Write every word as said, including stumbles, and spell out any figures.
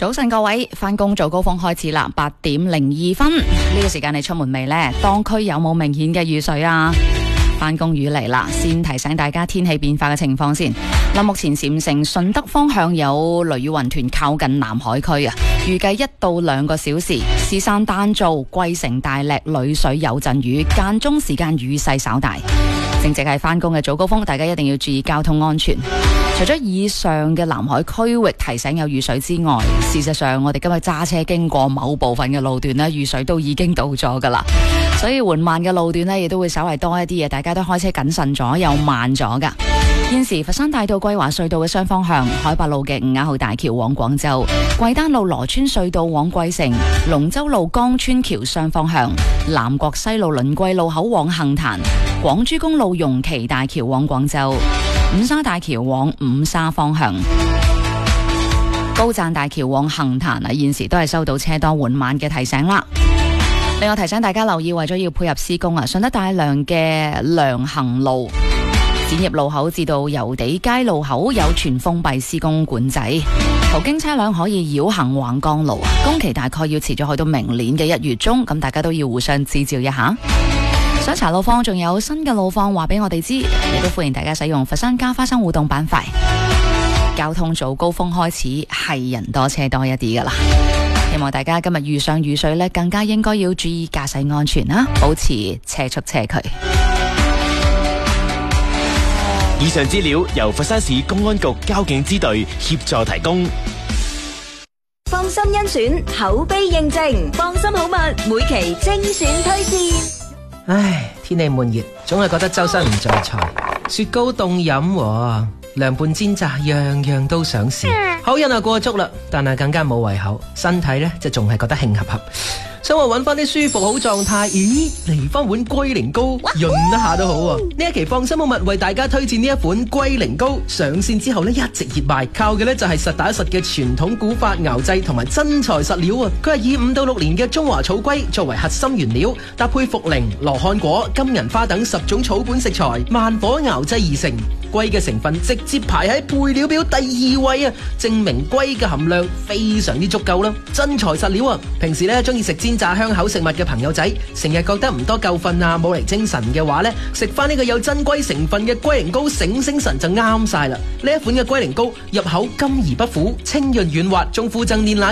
早晨各位，返工早高峰開始啦，八點零二分呢、這個時間你出門未呢？當區有冇明顯嘅雨水啊？返工雨嚟啦，先提醒大家天氣變化嘅情況先。嗱，目前禪城順德方向有雷雨雲團靠近南海區啊，預計一到兩個小時。獅山丹灶、桂城大瀝雨水有陣雨，間中時間雨勢稍大。正值係返工嘅早高峰，大家一定要注意交通安全。除咗以上嘅南海區域提醒有雨水之外，事實上我哋今日揸車經過某部分嘅路段呢，雨水都已經到咗噶啦，所以緩慢嘅路段呢，亦都會稍為多一啲嘢，大家都開車謹慎咗，又慢咗噶。現時佛山大道歸華隧道嘅雙方向，海八路嘅伍雅號大橋往廣州，桂丹路羅村隧道往桂城，龍舟路江村橋雙方向，南國西路輪桂路口往杏壇，廣珠公路容奇大橋往廣州，五沙大橋往五沙方向，高贊大橋往杏壇啊，現時都係收到車多緩慢嘅提醒啦。另外提醒大家留意，為咗要配合施工啊，順德大良嘅良行路展業路口至到油地街路口有全封閉施工管制，途經車輛可以繞行橫江路，工期大概要持續去到明年嘅一月中，咁大家都要互相指照一下。想查路況，仲有新嘅路況話俾我哋知，亦都歡迎大家使用佛山加花生互動板塊。交通早高峰開始係人多車多一啲噶啦，希望大家今日遇上雨水呢，更加應該要注意駕駛安全啦，保持車速車距。 以上資料由佛山市公安局交警支隊協助提供。 放心甄選，口碑認證，放心好物，每期精選推薦。 唉，天氣悶熱，總係覺得周身唔聚財。雪糕凍飲、啊，涼拌煎炸，樣樣都想試。口癮啊過足啦，但係更加冇胃口，身體呢就仲係覺得興合合。想話揾翻啲舒服好狀態，咦，嚟翻碗龜苓膏潤一下都好啊！呢一期放心好物為大家推薦呢一款龜苓膏，上線之後呢一直熱賣，靠嘅呢就係實打實嘅傳統古法熬製同埋真材實料啊！佢係以五到六年嘅中華草龜作為核心原料，搭配茯苓、羅漢果、金銀花等十種草本食材，慢火熬製而成。龜嘅成分直接排喺配料表第二位啊，證明龜嘅含量非常之足夠啦，真材實料啊！平時咧中意食煎炸香口食物嘅朋友仔，成日覺得唔多夠瞓啊，冇嚟精神嘅話咧，食翻呢個有真龜成分嘅龜苓膏醒醒神就啱晒啦！呢一款嘅龜苓膏入口甘而不苦，清潤軟滑，仲附贈煉奶。